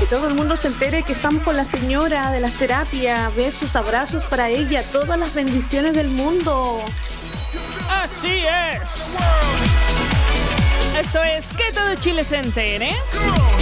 todo el mundo se entere que estamos con la señora de las terapias. Besos, abrazos para ella, todas las bendiciones del mundo. Así es. Esto es Que todo Chile se entere.